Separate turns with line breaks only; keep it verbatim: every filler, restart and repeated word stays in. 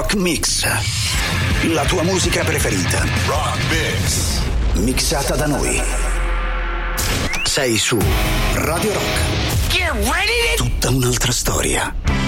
Rock Mix. La tua musica preferita.
Rock Mix.
Mixata da noi. Sei su Radio Rock.
Get ready to...
Tutta un'altra storia.